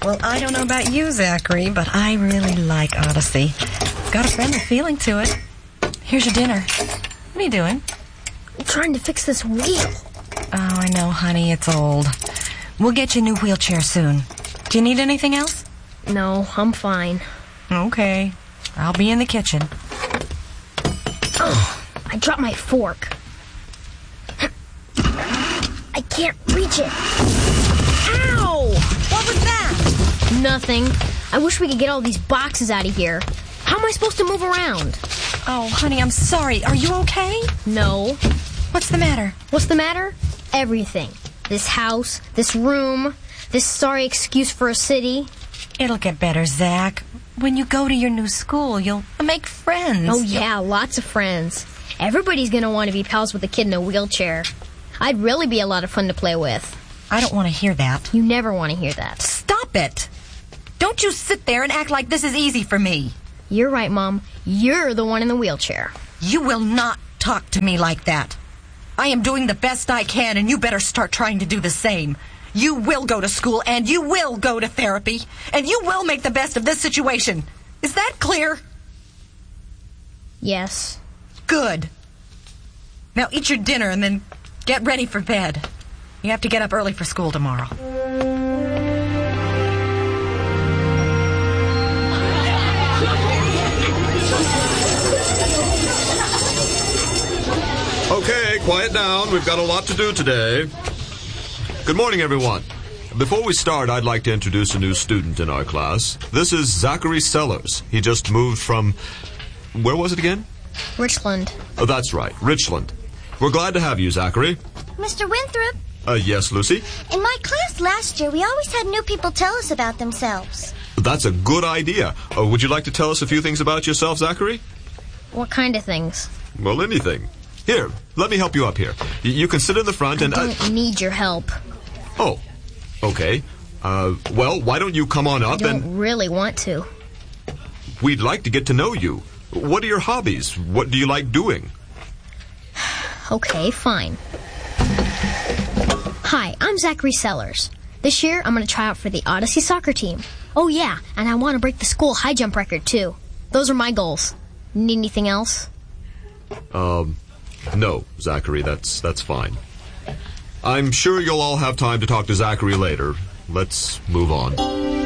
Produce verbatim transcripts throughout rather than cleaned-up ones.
Well, I don't know about you, Zachary, but I really like Odyssey. It's got a friendly feeling to it. Here's your dinner. What are you doing? I'm trying to fix this wheel. Oh, I know, honey. It's old. We'll get you a new wheelchair soon. Do you need anything else? No, I'm fine. Okay. I'll be in the kitchen. Oh, I dropped my fork. I can't reach it. Ow! What was that? Nothing. I wish we could get all these boxes out of here. How am I supposed to move around? Oh, honey, I'm sorry. Are you okay? No. What's the matter? What's the matter? Everything. This house, this room, this sorry excuse for a city. It'll get better, Zach. When you go to your new school, you'll make friends. Oh, yeah, lots of friends. Everybody's going to want to be pals with a kid in a wheelchair. I'd really be a lot of fun to play with. I don't want to hear that. You never want to hear that. Stop it! Don't you sit there and act like this is easy for me. You're right, Mom. You're the one in the wheelchair. You will not talk to me like that. I am doing the best I can, and you better start trying to do the same. You will go to school, and you will go to therapy, and you will make the best of this situation. Is that clear? Yes. Good. Now eat your dinner and then get ready for bed. You have to get up early for school tomorrow. Okay, quiet down. We've got a lot to do today. Good morning, everyone. Before we start, I'd like to introduce a new student in our class. This is Zachary Sellers. He just moved from... Where was it again? Richland. Oh, that's right, Richland. We're glad to have you, Zachary. Mister Winthrop? Uh, yes, Lucy? In my class last year, we always had new people tell us about themselves. That's a good idea. Uh, would you like to tell us a few things about yourself, Zachary? What kind of things? Well, anything. Here, let me help you up here. Y- you can sit in the front and... I don't uh, need your help. Oh, okay. Uh, well, why don't you come on up I don't and... really want to. We'd like to get to know you. What are your hobbies? What do you like doing? Okay, fine. Hi, I'm Zachary Sellers. This year, I'm going to try out for the Odyssey soccer team. Oh, yeah, and I want to break the school high jump record, too. Those are my goals. Need anything else? Um, no, Zachary, that's that's fine. I'm sure you'll all have time to talk to Zachary later. Let's move on.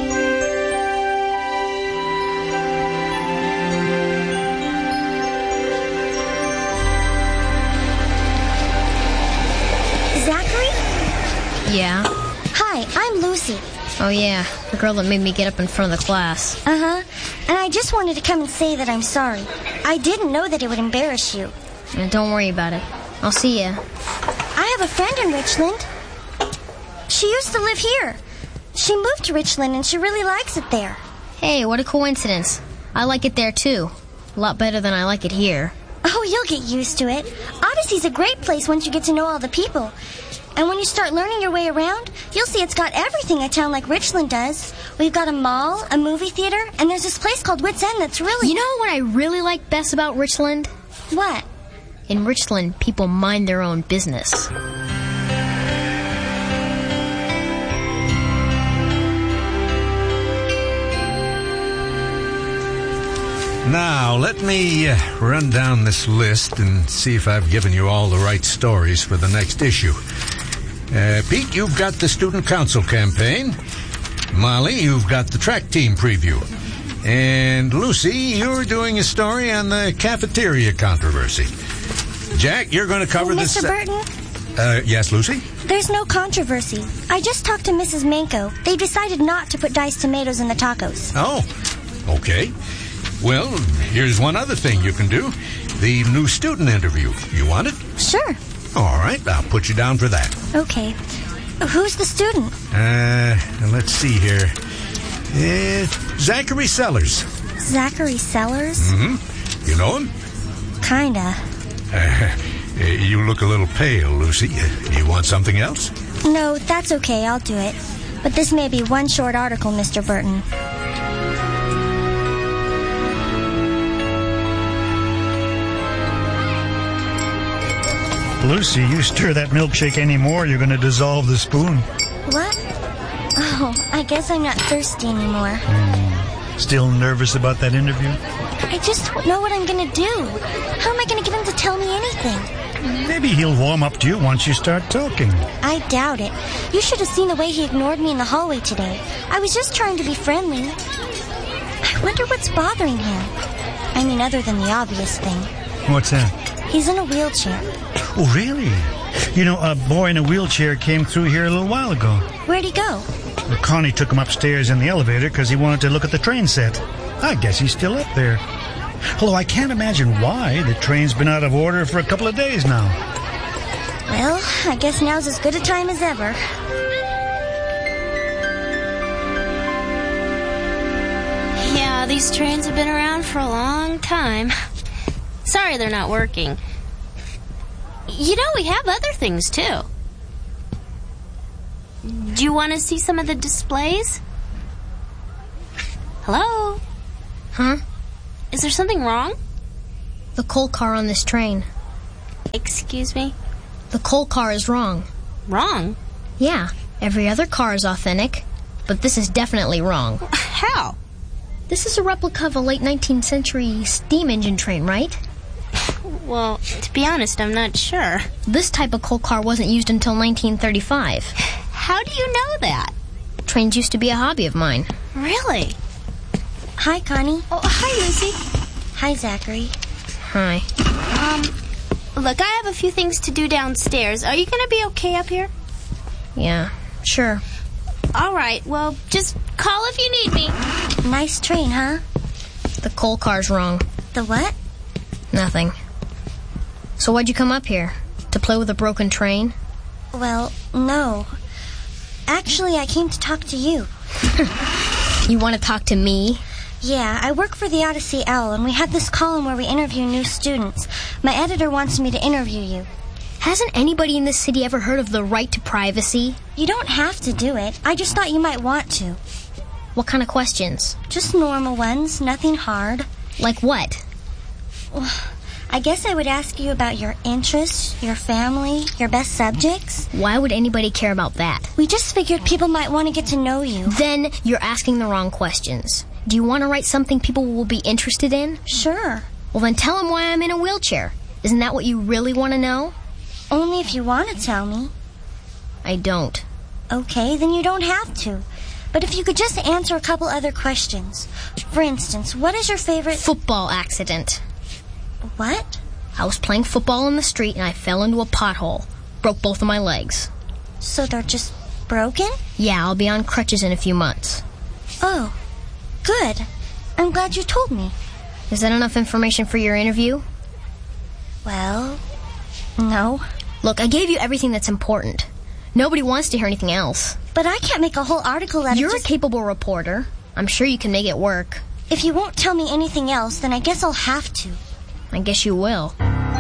Yeah? Hi, I'm Lucy. Oh, yeah, the girl that made me get up in front of the class. Uh-huh. And I just wanted to come and say that I'm sorry. I didn't know that it would embarrass you. Yeah, don't worry about it. I'll see ya. I have a friend in Richland. She used to live here. She moved to Richland, and she really likes it there. Hey, what a coincidence. I like it there, too. A lot better than I like it here. Oh, you'll get used to it. Odyssey's a great place once you get to know all the people. And when you start learning your way around, you'll see it's got everything a town like Richland does. We've got a mall, a movie theater, and there's this place called Wits End that's really... You know what I really like best about Richland? What? In Richland, people mind their own business. Now, let me uh, run down this list and see if I've given you all the right stories for the next issue. Uh, Pete, you've got the student council campaign. Molly, you've got the track team preview. And Lucy, you're doing a story on the cafeteria controversy. Jack, you're going to cover oh, this... Mister Burton? Uh, yes, Lucy? There's no controversy. I just talked to Missus Manko. They decided not to put diced tomatoes in the tacos. Oh, okay. Well, here's one other thing you can do. The new student interview. You want it? Sure. All right, I'll put you down for that. Okay. Who's the student? Uh, let's see here. Uh, Zachary Sellers. Zachary Sellers? Mm-hmm. You know him? Kinda. Uh, you look a little pale, Lucy. You want something else? No, that's okay. I'll do it. But this may be one short article, Mister Burton. Lucy, you stir that milkshake anymore, you're going to dissolve the spoon. What? Oh, I guess I'm not thirsty anymore. Mm. Still nervous about that interview? I just don't know what I'm going to do. How am I going to get him to tell me anything? Maybe he'll warm up to you once you start talking. I doubt it. You should have seen the way he ignored me in the hallway today. I was just trying to be friendly. I wonder what's bothering him. I mean, other than the obvious thing. What's that? He's in a wheelchair. Oh, really? You know, a boy in a wheelchair came through here a little while ago. Where'd he go? Well, Connie took him upstairs in the elevator because he wanted to look at the train set. I guess he's still up there. Although I can't imagine why. The train's been out of order for a couple of days now. Well, I guess now's as good a time as ever. Yeah, these trains have been around for a long time. Sorry they're not working. You know, we have other things, too. Do you want to see some of the displays? Hello? Huh? Is there something wrong? The coal car on this train. Excuse me? The coal car is wrong. Wrong? Yeah, every other car is authentic, but this is definitely wrong. How? This is a replica of a late nineteenth century steam engine train, right? Well, to be honest, I'm not sure. This type of coal car wasn't used until nineteen thirty-five. How do you know that? Trains used to be a hobby of mine. Really? Hi, Connie. Oh, hi, Lucy. Hi, Zachary. Hi. Um, look, I have a few things to do downstairs. Are you going to be okay up here? Yeah, sure. All right, well, just call if you need me. Nice train, huh? The coal car's wrong. The what? Nothing. So why'd you come up here? To play with a broken train? Well, no. Actually, I came to talk to you. You want to talk to me? Yeah, I work for the Odyssey Owl, and we have this column where we interview new students. My editor wants me to interview you. Hasn't anybody in this city ever heard of the right to privacy? You don't have to do it. I just thought you might want to. What kind of questions? Just normal ones, nothing hard. Like what? Well, I guess I would ask you about your interests, your family, your best subjects. Why would anybody care about that? We just figured people might want to get to know you. Then you're asking the wrong questions. Do you want to write something people will be interested in? Sure. Well, then tell them why I'm in a wheelchair. Isn't that what you really want to know? Only if you want to tell me. I don't. Okay, then you don't have to. But if you could just answer a couple other questions. For instance, what is your favorite... Football accident. What? I was playing football in the street and I fell into a pothole. Broke both of my legs. So they're just broken? Yeah, I'll be on crutches in a few months. Oh, good. I'm glad you told me. Is that enough information for your interview? Well, no. Look, I gave you everything that's important. Nobody wants to hear anything else. But I can't make a whole article out of You're just... a capable reporter. I'm sure you can make it work. If you won't tell me anything else, then I guess I'll have to. I guess you will.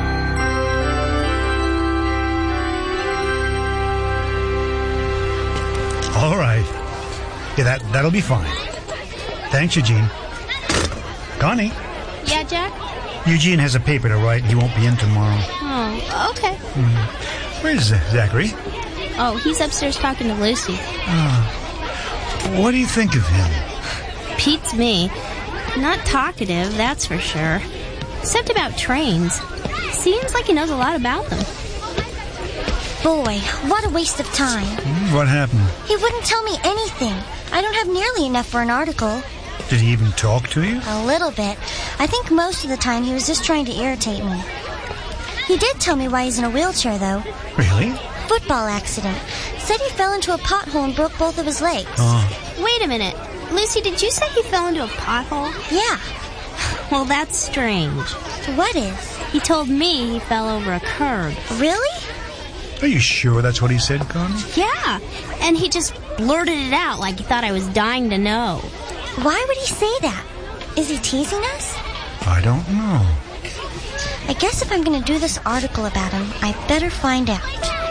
All right. Yeah, that, that'll be fine. Thanks, Eugene. Connie, Yeah, Jack? Eugene has a paper to write. He won't be in tomorrow. Oh, okay. Where's uh, Zachary? Oh, he's upstairs talking to Lucy. What do you think of him? Pete's me. Not talkative, that's for sure. Except about trains. Seems like he knows a lot about them. Boy, what a waste of time. What happened? He wouldn't tell me anything. I don't have nearly enough for an article. Did he even talk to you? A little bit. I think most of the time he was just trying to irritate me. He did tell me why he's in a wheelchair, though. Really? Football accident. Said he fell into a pothole and broke both of his legs. Oh. Wait a minute. Lucy, did you say he fell into a pothole? Yeah. Well, that's strange. What is? He told me he fell over a curb. Really? Are you sure that's what he said, Connie? Yeah. And he just blurted it out like he thought I was dying to know. Why would he say that? Is he teasing us? I don't know. I guess if I'm going to do this article about him, I better find out.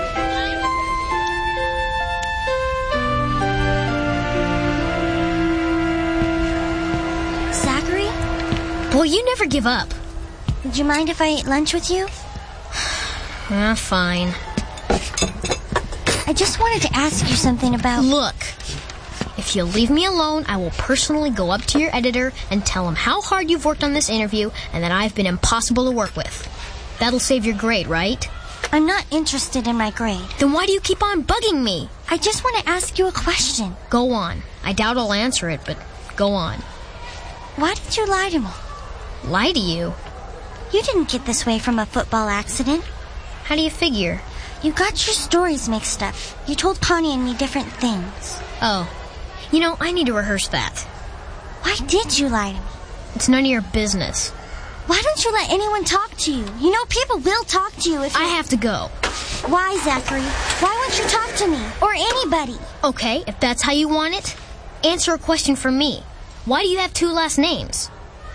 Zachary? Boy, you never give up. Would you mind if I ate lunch with you? Ah, fine. I just wanted to ask you something about... Look, If you'll leave me alone, I will personally go up to your editor and tell him how hard you've worked on this interview and that I've been impossible to work with. That'll save your grade, right? I'm not interested in my grade. Then why do you keep on bugging me? I just want to ask you a question. Go on. I doubt I'll answer it, but go on. Why did you lie to me? Lie to you? You didn't get this way from a football accident. How do you figure? You got your stories mixed up. You told Connie and me different things. Oh. You know, I need to rehearse that. Why did you lie to me? It's none of your business. Why don't you let anyone talk to you? You know, people will talk to you if you... I have to go. Why, Zachary? Why won't you talk to me? Or anybody? Okay, if that's how you want it, answer a question for me. Why do you have two last names?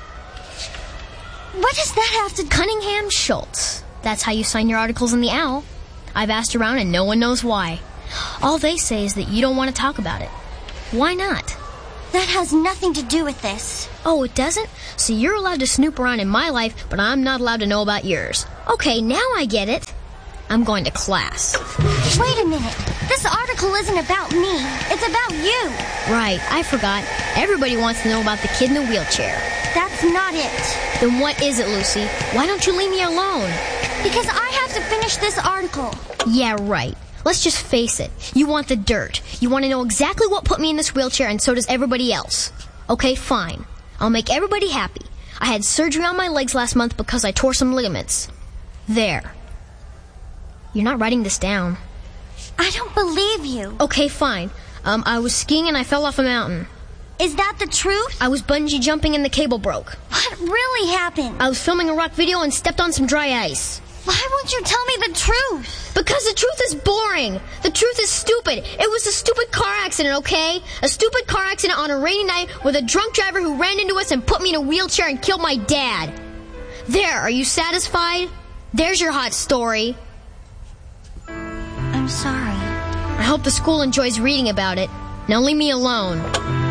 What does that have to... Cunningham Schultz. That's how you sign your articles in the Owl. I've asked around and no one knows why. All they say is that you don't want to talk about it. Why not? That has nothing to do with this. Oh, it doesn't? So you're allowed to snoop around in my life, but I'm not allowed to know about yours. Okay, now I get it. I'm going to class. Wait a minute. This article isn't about me. It's about you. Right, I forgot. Everybody wants to know about the kid in the wheelchair. That's not it. Then what is it, Lucy? Why don't you leave me alone? Because I have to finish this article. Yeah, right. Let's just face it. You want the dirt. You want to know exactly what put me in this wheelchair, and so does everybody else. Okay, fine. I'll make everybody happy. I had surgery on my legs last month because I tore some ligaments. There. You're not writing this down. I don't believe you. Okay, fine. Um, I was skiing and I fell off a mountain. Is that the truth? I was bungee jumping and the cable broke. What really happened? I was filming a rock video and stepped on some dry ice. Why won't you tell me the truth? Because the truth is boring. The truth is stupid. It was a stupid car accident, okay? A stupid car accident on a rainy night with a drunk driver who ran into us and put me in a wheelchair and killed my dad. There, are you satisfied? There's your hot story. I'm sorry. I hope the school enjoys reading about it. Now leave me alone.